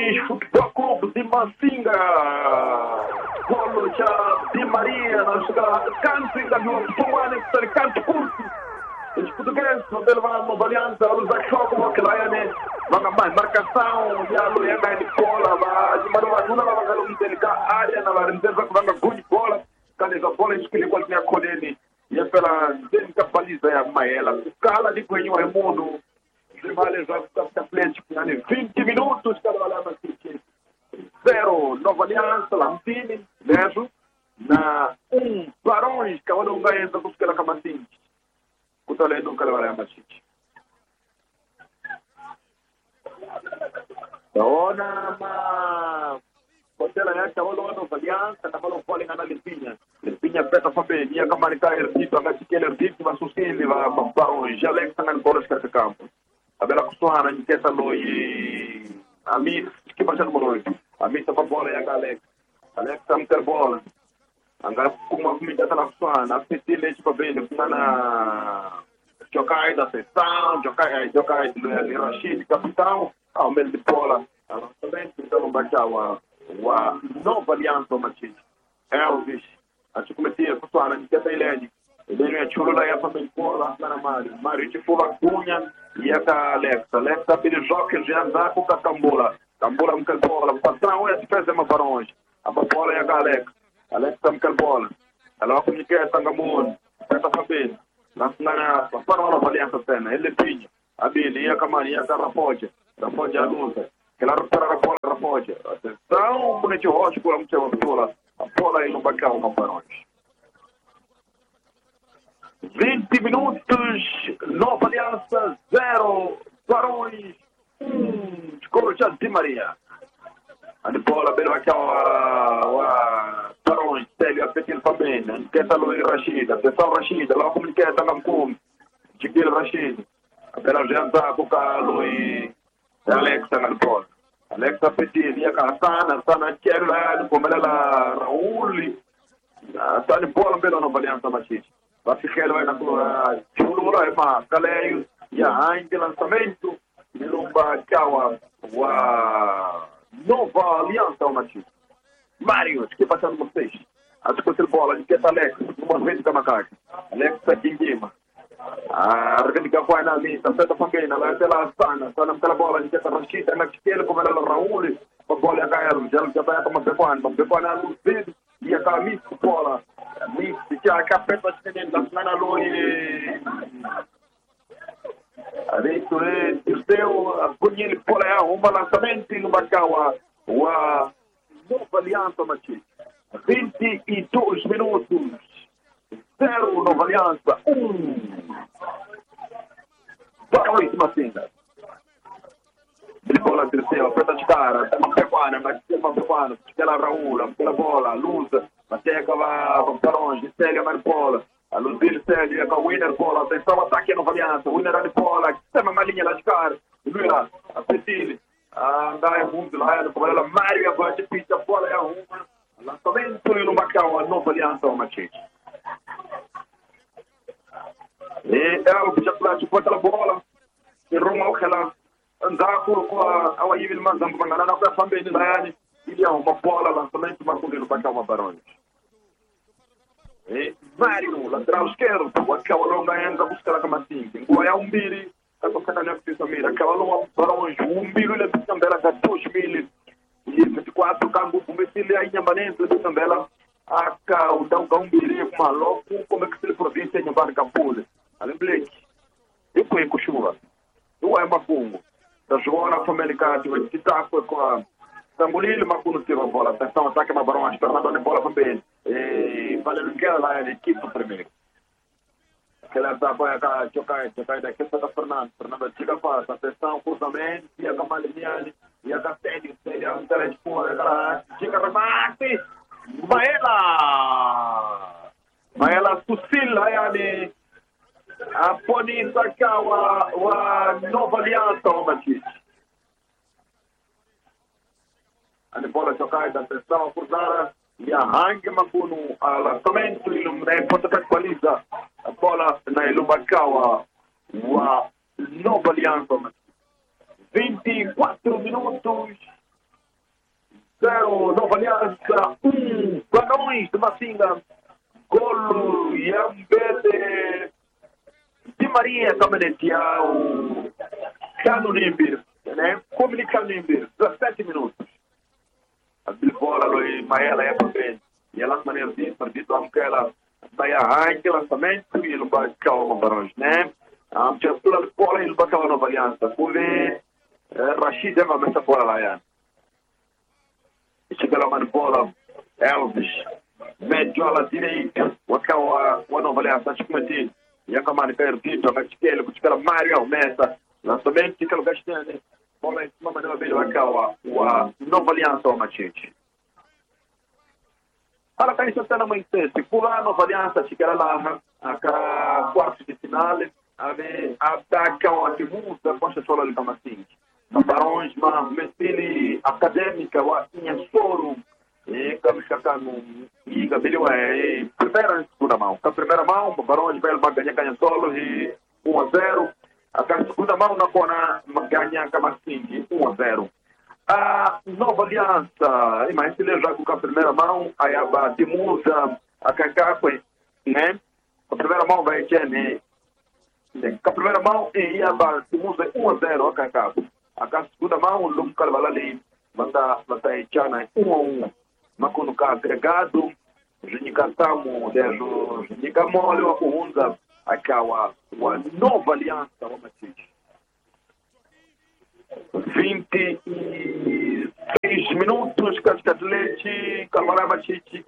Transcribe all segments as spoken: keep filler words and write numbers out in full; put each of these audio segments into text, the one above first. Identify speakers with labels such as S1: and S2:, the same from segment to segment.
S1: Barões Futebol Clube de Massinga. Golo cha Di Maria, nós canto ainda viu Tomane que canto curto. Os portugueses não levaram uma variança, os achou como que lá é, vanga mais marcação, já lo é de bola, mas de maneira não vai fazer um delicado área na reserva que vanga good bola, quando a bola escolhe qual minha colene e é pela dentro baliza a Maela. Cala de coelho é mundo. De vale já está Atlético, né? vinte minutos cada lá na City. Zero Nova Aliança, Lantini, Nejo, na um Barões, que agora não vai entrar buscar a Camatim. O talento nunca levará a Machite. Dona, mas você lá é que agora não Nova Aliança, agora não pode enganar Limpinha. Limpinha peta para bem, e a Camaricá herdito, a Gachiquela herdito, mas o Cine vai Barões, já leva na bola de campo. A bela costurana de que noi a mim que vai ser no noite a mim tá para bola e a Alex Alex tá muito bola agora como a comida tá na costurana a petit leite para bem na na jogar da sessão jogar jogar de Rashid capitão ao meio de bola também então baixar o o Nova Aliança Machite Elvis a gente cometia a costurana de que tá ele ele é chulo lá para bem bola na Mário Mário de Fula Cunha e a Alex Alex tá pelo jogo já anda com a Cambola Cambola um calbola patrão é defesa uma Barões a bola é a Alex Alex tá um calbola ela vai comunicar tá gamon tá sabendo na na para uma Aliança cena ele pinha a Billy e a Camarinha da Rapoja Rapoja a luta claro para a bola Rapoja atenção bonito rosto por muito a bola a bola aí no bacão uma Barões vinte minutos, Nova Aliança, zero, Barões, um, Escola de Di Maria. A de bola, bem aquela, a Barões, Télio, a Petil Fabena, que está no Rashid, a Sessão Rashid, lá como que está na Cum, Chiquil Rashid, a Bela Janta, a Bucalo e Alexa na bola. Alexa Petil, e a Cassana, Sana Tchelo, como ela, Raul, está de bola, bem Nova Aliança, Machite. Basikelo vai na cura, chulura é uma Caleio, e a Ainge lançamento, e Lumba Chawa, a Nova Aliança, uma chute. Mário, que passando vocês? A discutir bola, de que é Alex, uma vez de Macaco. Alex está aqui em cima. A Argentina foi na lista, certa família, ela é pela Sana, Sana pela bola, de que é Rachita, na Chiquela, como ela é Raul, a bola é a Gael, já não já vai para uma Pequana, uma Pequana no vídeo, e a camisa bola. Mix, que a capeta de da semana loi. Adesso é o seu a punir por aí um balançamento no Bacaua, o Nova Aliança Machite. vinte e dois minutos. Zero Nova Aliança, um. Barões Massinga. Ele bola terceira, aperta de cara, uma pequana, mas tem uma pequana, aquela Raul, aquela bola, luta. Mateca vai para longe, Célia vai bola. A luz dele, Célia, com o winner bola. Atenção, ataque Nova Aliança. Winner de bola. Tem uma linha lá de cara. Luira, a Petile. A Andai, muito lá. No problema, Mário, agora de pista, a bola é a uma. Lançamento no Macau, a Nova Aliança, uma Machite. E ela, o já plate, põe aquela bola. E rumo ao que ela andar com a Awaível Manzambo, mas não é também de lá. E é uma bola, lançamento, mas com o Macau, uma Barões. E Mário, lateral esquerdo, aquela longa entra buscar a Camatim. Goiá um biri, está tocando na pista mira. Aquela longa Barões, um biri, ele precisa dela com dois mil e vinte e quatro, campo, como se ele aí em precisa dela a o dão um biri, uma louco, como é que se província em Barca Pula. Além Blake, eu fui com chuva, eu é Macungo, da jogando na família Cássio, que está com a Tambulilo, Macuno teve a bola, atenção, ataque na Barões, Fernando de bola também. E valeu que ela é a equipe primeiro. Aquela etapa é a chocar, chocar da equipe da Fernando. Fernando chega fácil, atenção, cruzamento, e a Camaliniani, e a Castelli, e a André de Fora, chega remate, Maela! Maela Sucila, é ali, a Ponisa Kawa, a Nova Aliança, o Machite. A bola chocar, atenção, cruzada. E a Hang Macuno, a lançamento, e não é ponta para baliza. A bola na Ilumbacaua, a Nova Aliança. vinte e quatro minutos, zero, Nova Aliança um, Barões de Matinga, golo Yambele Di Maria Caminetiao, Cano Nimbir, né? Comunica Nimbir, dezessete minutos. A bola ali, Maela é para frente. E ela maneira de partido que ela vai arranque lançamento e ele vai calma Barões, né? A gente pula a bola e ele vai calma Nova Aliança. Porque Rashid é uma messa bola lá, já. Chega lá uma bola, Elvis, médio à direita, o Akawa, o Nova Aliança, acho que meti. E a Camara perdido, mas que ele busca Mário Almessa, lançamento que ele gasta, né? Bola em cima da beira do Akawa, o Nova Aliança, o Machete. Ela está em Santana Manchete, pula a Nova Aliança, chega lá, a quarto de final, a ataca o Atimusa, posta só ali como assim. Barões, mas mestre acadêmica, o Atinha Soro, e Kamishakano, e Gabriel é primeira e segunda mão. A primeira mão, o Barões vai ganhar ganha solo e um a zero. A segunda mão, na Kona, ganha Kamasing, um a zero. A Nova Aliança, mas se ele joga com a primeira mão, aí a Timusa, a Kakakwe, né? A primeira mão vai ter, né? A primeira mão, e a Timusa, um a zero, a Kakakwe. A segunda mão, o Lucas Carvalho manda manda Chana um a um. Makuno ka agregado, Jinicatamo, Dejo, Jinicamolho, a Unza, Akawa, a Nova Aliança, o Matite. vinte e seis minutos, Cascatlete, Camará Matite,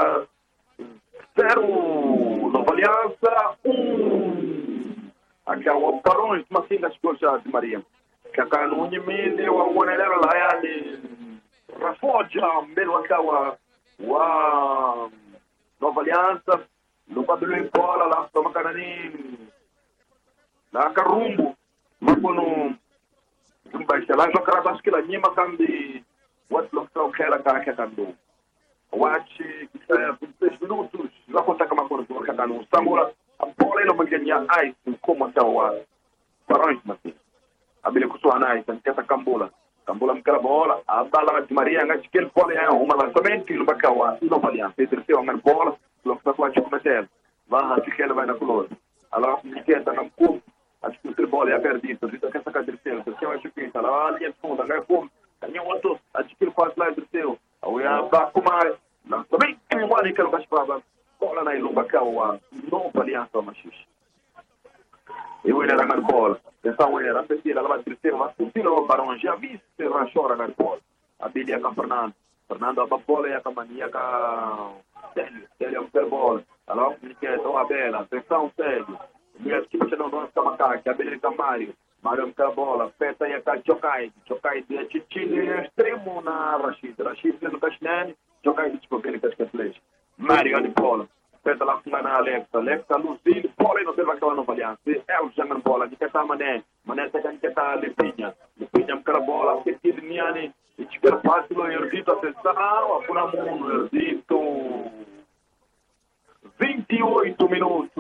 S1: zero, Nova Aliança, um. Akawa, Barões, Macinga, Escoja de Maria. Kaka Nunimini wa mwanelera la yani Rafoja mbele wakawa wa Nova Aliança Lupabilo Ipola la Tomakanani na Karumbu Makono Mbaisha la Jokara Baskila Nima Kambi What Lokta Kera Kaka Kando Wachi seis minutos lá conta kama kono kwa Kaka Samura a bola ilo magania ice como tawa Barões Matinga abile kusua naye tantata Kambula Kambula mkala bola a bala de Maria ngati que ele pode é uma lançamento e lubaca wa Nova Aliança terceiro uma bola lo que tá com a cometer vai que ele vai na coluna alors que ele tá na com acho que o bola é perdido então que essa terceiro terceiro acho que tá lá ali fundo vai com tinha outro acho que ele faz lá terceiro ou é ba kumar lançamento e o ali que ele vai para bola na lubaca wa Nova Aliança machixe eu ele era na bola. Então ele era pedir ela vai terceiro, mas o tiro Barões já viu se rachora na bola. A Bíblia com Fernando. Fernando a bola é a mania com Célio, Célio é o bola. Alors que é tão bela, atenção Célio. Mulher que você não dá essa macaca, a Bíblia com Mário. Mário com a bola, peta e a Chokai, Chokai de Chichile extremo na Rashid. Rashid no Casnani, Chokai de Chipopele que é flecha. Mário de bola. Peta lá na Alexa, Alexa Lucille, bola e não teve aquela Nova Aliança. É o Jangan bola, de que tá Mané, Mané tá que tá Lepinha, Lepinha aquela bola, que tira Niani, e de que era fácil o Erdito atenção, a pura mundo, Erdito. vinte e oito minutos,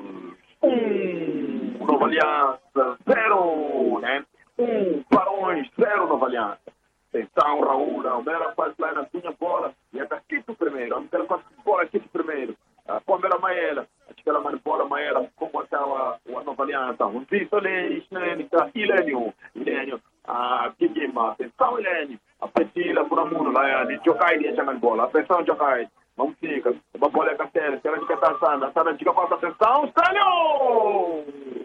S1: um Nova Aliança, zero, né? Um Barões, zero Nova Aliança. Atenção, Raul, a Mera faz lá na minha bola, e a Quito primeiro, a Mera faz bola Quito primeiro. Quando era Maela, acho que ela manipula Maela, como estava a Nova Aliança, um visto ali, Ilênio, Ilênio, a Kikima, atenção Ilênio, a Petila, por amuno, lá, de Jokai, de chamar bola, atenção Jokai, vamos ficar, uma bola é Castelo, se ela de Catarçana, a Sara de Capata, atenção, Stânio!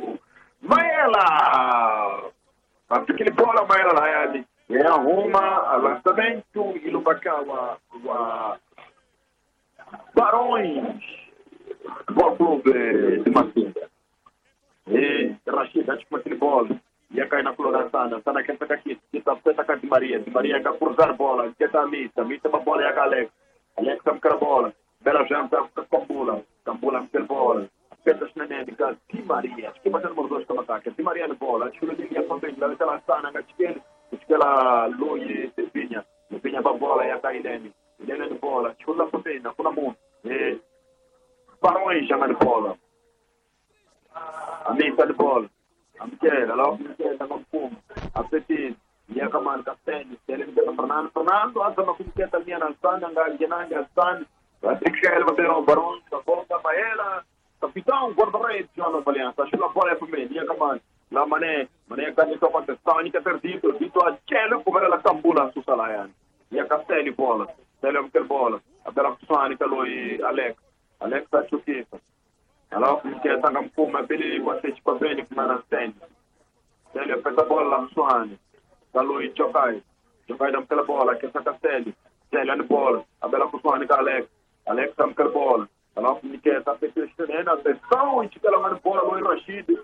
S1: Maela! Aquele bola Maela lá, e arruma, lançamento, e no Bacawa, o Barões, Futebol Clube de Matinga. E Rashid, acho que aquele bola ia cair na coluna Sana, Sana quer pegar aqui, que tá peta de Maria, de Maria quer cruzar a bola, que tá a Mita, Mita uma bola e a Alex, Alex tá com a bola, Bela Janta com a Cambula, Cambula com a bola, Peta Chinanênica, de Maria, acho que vai ser número dois como ataque, de Maria na bola, acho que ele ia para frente, ela lá Sana, acho que ele, acho que ela Loie, Cepinha, Cepinha para a bola e a Cailene. Ilene de bola, chuta para frente, na mão. Barões já na bola. A mesa de bola. A Michele, lá o Michele está com fome. A Petit, dia kama Castelli ele me deu Fernando Fernando asa makumketa mia na sana ngai nanga sana atikisha ele bateu barão da volta para ela capitão guarda-redes João Valiança acho que bola é para mim dia kama la mané mané kan itu contestani que perdido dito a cielo come la tambula su Salayan dia Castelli bola ele me quer bola a bela Suani que lui Alex Alex tá chutista alors que está com como ele você tipo bem que na stand ele aperta bola lá Suani lui Giocai, Giocai dá aquela bola, que essa Castelli, Castelli anda bola, a bela pessoa anda com Alex, Alex dá aquela bola, a nossa Miquel está fechando a atenção e que ela manda bola, lui Rashid,